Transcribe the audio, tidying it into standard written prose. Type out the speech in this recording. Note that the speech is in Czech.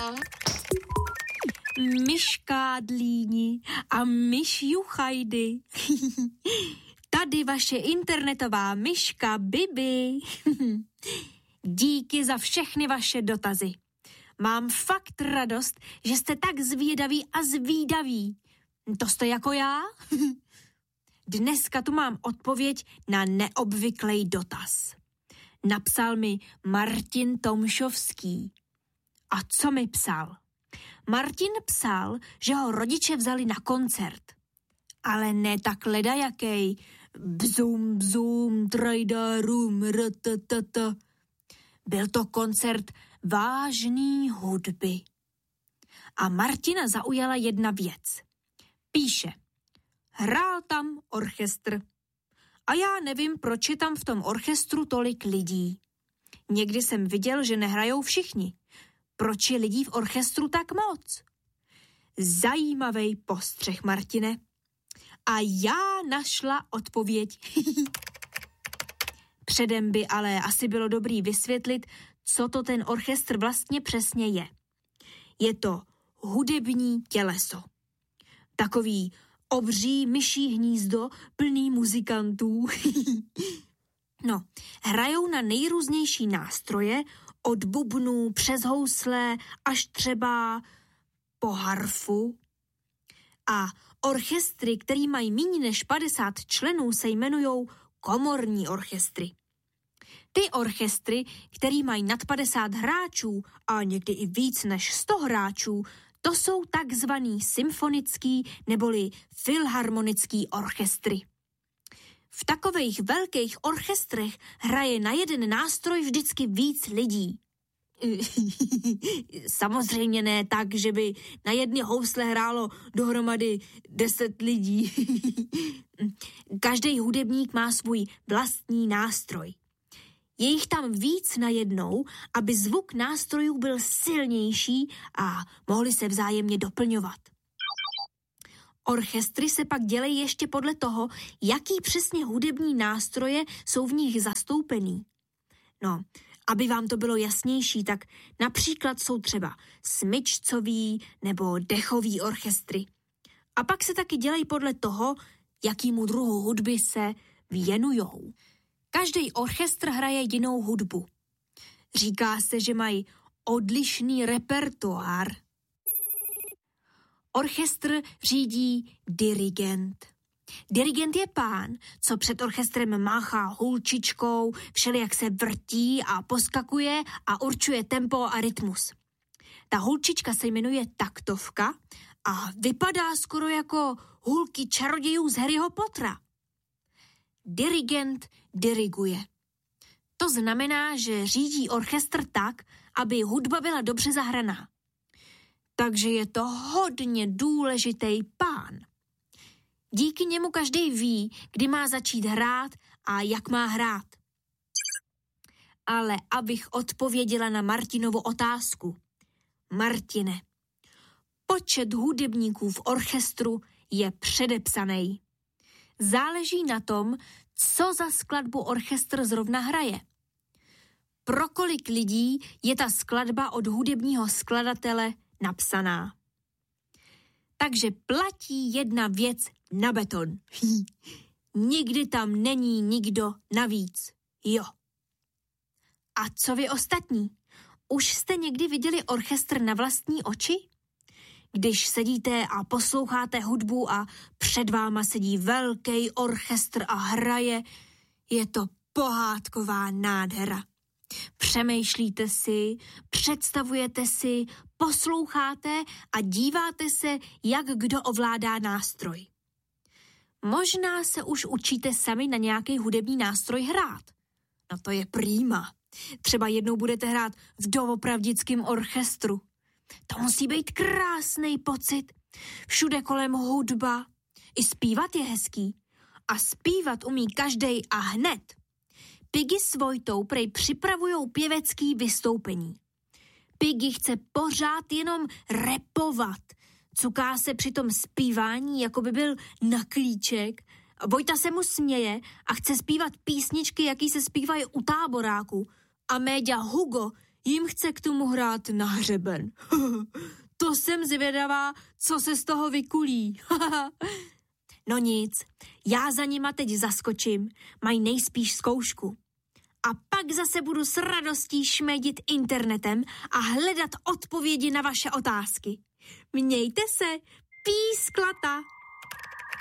Myškádlíni a myš Juchajdy. Tady vaše internetová myška Bibi. Díky za všechny vaše dotazy. Mám fakt radost, že jste tak zvědaví a zvídaví. To jste jako já? Dneska tu mám odpověď na neobvyklý dotaz. Napsal mi Martin Tomšovský. A co mi psal? Martin psal, že ho rodiče vzali na koncert. Ale ne tak ledajakej. Bzum, bzum, trajdarum, ratatata. Byl to koncert vážný hudby. A Martina zaujala jedna věc. Píše, hrál tam orchestr. A já nevím, proč je tam v tom orchestru tolik lidí. Někdy jsem viděl, že nehrajou všichni. Proč je lidí v orchestru tak moc? Zajímavý postřeh, Martine. A já našla odpověď. Předem by ale asi bylo dobrý vysvětlit, co to ten orchestr vlastně přesně je. Je to hudební těleso. Takový obří myší hnízdo plný muzikantů. No, hrajou na nejrůznější nástroje, od bubnů přes housle až třeba po harfu. A orchestry, který mají méně než 50 členů, se jmenujou komorní orchestry. Ty orchestry, který mají nad 50 hráčů a někdy i víc než 100 hráčů, to jsou takzvaný symfonický neboli filharmonický orchestry. V takových velkých orchestrech hraje na jeden nástroj vždycky víc lidí. Samozřejmě ne tak, že by na jedny housle hrálo dohromady 10 lidí. Každý hudebník má svůj vlastní nástroj. Je jich tam víc najednou, aby zvuk nástrojů byl silnější a mohli se vzájemně doplňovat. Orchestry se pak dělají ještě podle toho, jaký přesně hudební nástroje jsou v nich zastoupený. No, aby vám to bylo jasnější, tak například jsou třeba smyčcový nebo dechový orchestry. A pak se taky dělají podle toho, jakýmu druhu hudby se věnujou. Každý orchestr hraje jinou hudbu. Říká se, že mají odlišný repertoár. Orchestr řídí dirigent. Dirigent je pán, co před orchestrem máchá hulčičkou, všelijak se vrtí a poskakuje a určuje tempo a rytmus. Ta hulčička se jmenuje taktovka a vypadá skoro jako hulky čarodějů z Harryho Pottera. Dirigent diriguje. To znamená, že řídí orchestr tak, aby hudba byla dobře zahraná. Takže je to hodně důležitý pán. Díky němu každý ví, kdy má začít hrát a jak má hrát. Ale abych odpověděla na Martinovu otázku. Martine, počet hudebníků v orchestru je předepsaný. Záleží na tom, co za skladbu orchestr zrovna hraje. Pro kolik lidí je ta skladba od hudebního skladatele napsaná. Takže platí jedna věc na beton. Nikdy tam není nikdo navíc. Jo. A co vy ostatní? Už jste někdy viděli orchestr na vlastní oči? Když sedíte a posloucháte hudbu a před váma sedí velký orchestr a hraje, je to pohádková nádhera. Přemýšlíte si, představujete si, posloucháte a díváte se, jak kdo ovládá nástroj. Možná se už učíte sami na nějaký hudební nástroj hrát. No to je prýma. Třeba jednou budete hrát v doopravdickém orchestru. To musí být krásný pocit. Všude kolem hudba. I zpívat je hezký. A zpívat umí každej a hned. Piggy s Vojtou prej připravujou pěvecký vystoupení. Piggy chce pořád jenom repovat. Cuká se při tom zpívání, jako by byl na klíček. Vojta se mu směje a chce zpívat písničky, jaký se zpívají u táboráku. A méďa Hugo jim chce k tomu hrát na hřeben. To jsem zvědavá, co se z toho vykulí. No nic, já za nima teď zaskočím, mají nejspíš zkoušku. A pak zase budu s radostí šmédit internetem a hledat odpovědi na vaše otázky. Mějte se, písklata!